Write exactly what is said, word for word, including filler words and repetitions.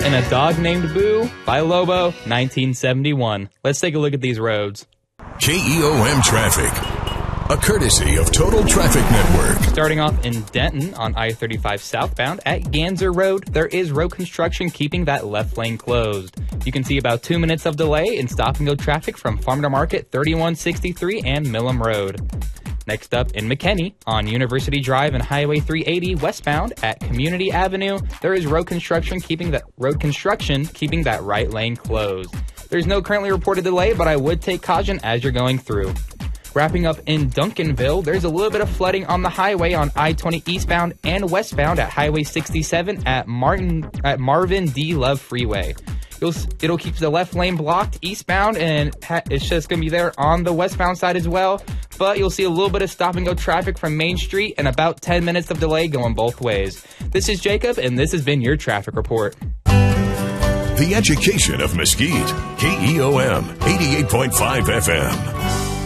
and A Dog Named Boo by Lobo, nineteen seventy-one. Let's take a look at these roads. K E O M Traffic, a courtesy of Total Traffic Network. Starting off in Denton on I thirty-five southbound at Ganser Road, there is road construction keeping that left lane closed. You can see about two minutes of delay in stop-and-go traffic from Farm to Market, thirty-one sixty-three, and Millam Road. Next up in McKinney on University Drive and Highway three eighty westbound at Community Avenue, there is road construction keeping that road construction keeping that right lane closed. There's no currently reported delay, but I would take caution as you're going through. Wrapping up in Duncanville, there's a little bit of flooding on the highway on I twenty eastbound and westbound at Highway sixty-seven at Martin at Marvin D. Love Freeway. You'll, it'll keep the left lane blocked eastbound, and ha- it's just going to be there on the westbound side as well. But you'll see a little bit of stop-and-go traffic from Main Street and about ten minutes of delay going both ways. This is Jacob, and this has been your traffic report. The education of Mesquite. K E O M eighty-eight point five F M.